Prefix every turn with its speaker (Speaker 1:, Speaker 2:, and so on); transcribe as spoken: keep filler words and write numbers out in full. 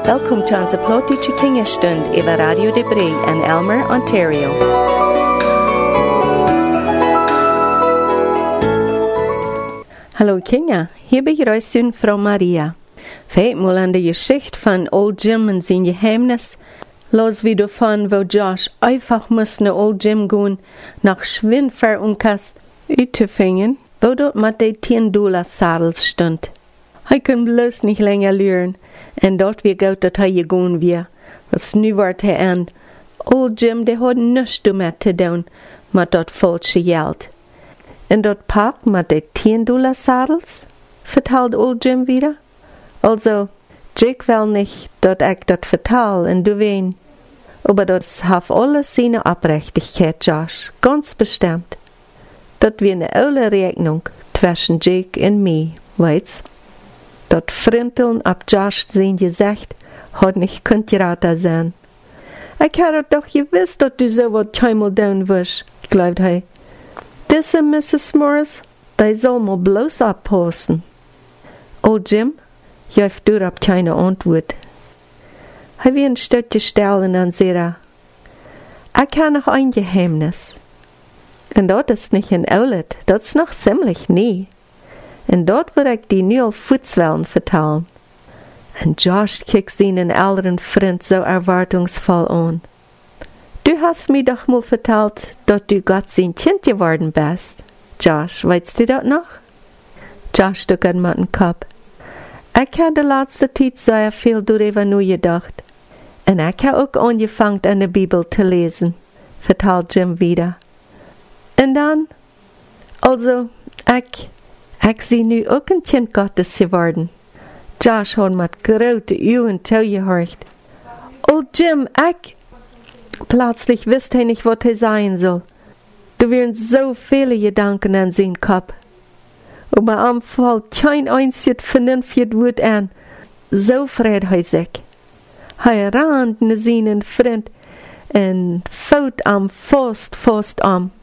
Speaker 1: Welkom till onze plotische kingerstund över Radio de Brie in Elmer, Ontario. Hallo Kinga, hier begrüßt uns Frau Maria. Feit mal an der Geschichte von Old Jim und sein Geheimnis, los wie davon, wo Josh einfach muss nach Old Jim gehen, nach Schwindfer und Kass uitzufangen, wo dort mit den zehn Dollar Sadels stund. Hij kon bloß nicht länger lernen, en dort wie gut dat hij gegaan weer, was nu wordt hij aan. Old Jim, die had nichts damit te doen, met dat falsche geld. En dat pak met de tien Dollar Sadels, vertelt Old Jim wieder. Also, ik wil nicht, dat ik dat vertel, en du wen. Aber das hat alles seine Abrechtigkeit, Josh, ganz bestimmt. Dat wie eine oude Rechnung zwischen Jake und mir, weit's? Dat Frinteln ab Josh sein Gesicht hat nicht könnt geraten sein. Ich hätte doch gewiss, dass du so was keinmal down wirst, glaubt er. Diese Missus Morris, die soll mal bloß abpassen. Old Jim, jauf du ab keine Antwort. Er will ein Stückchen stellen an Sarah. Ich kann noch ein Geheimnis. Und das ist nicht ein Outlet, das ist noch ziemlich nie. En dort wil ik die nieuwe voetswellen vertellen. En Josh kijkt zijn älteren vriend zo erwartungsvoll aan. Du hast mir doch mal verteld, dat du Gott sein Kind geworden bist. Josh, weißt du dat noch? Josh stuk met den Kopf. Ik heb de laatste tijd sehr viel darüber nachgedacht. En ik heb ook angefangen an der Bibel te lesen, vertelt Jim wieder. En dan, also, ik... Ik zie nu ook een kind Gottes geworden. Josh had met grote Augen toegehorcht. Old Jim, ik... Plötzlich wist hij nicht, wat hij sagen soll. Er waren so viele Gedanken an zijn Kopf. Aber am Fall kein einziges vernünftiges Wort an. So freut hij sich. Hij rannt naar zijn vriend en fout am fast, fast am.